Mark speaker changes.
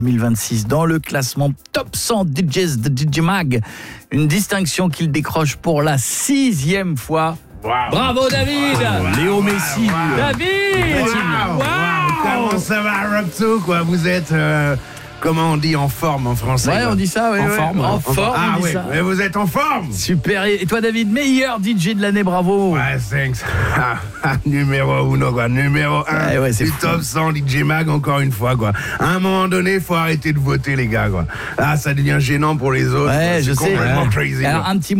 Speaker 1: 2026 dans le classement Top 100 DJs de DJ Mag. Une distinction qu'il décroche pour la 6e fois.
Speaker 2: Wow.
Speaker 1: Bravo David. Léo Messi. David.
Speaker 2: Wow. Comment ça va, Rob2, quoi? Vous êtes, comment on dit, en forme en français?
Speaker 1: Ouais, on dit ça,
Speaker 2: en forme.
Speaker 1: En forme,
Speaker 2: ah
Speaker 1: on dit
Speaker 2: oui,
Speaker 1: ça.
Speaker 2: mais vous êtes en forme.
Speaker 1: Super. Et toi David, meilleur DJ de l'année, bravo.
Speaker 2: Ouais, thanks. Numéro 1, quoi. Numéro 1
Speaker 1: ouais, c'est
Speaker 2: du
Speaker 1: fou.
Speaker 2: Top 100 DJ Mag, encore une fois, quoi. À un moment donné, il faut arrêter de voter, les gars, quoi. Ah, ça devient gênant pour les autres.
Speaker 1: Ouais,
Speaker 2: quoi.
Speaker 1: je
Speaker 2: C'est
Speaker 1: sais.
Speaker 2: complètement crazy.
Speaker 1: Alors
Speaker 2: quoi.
Speaker 1: un petit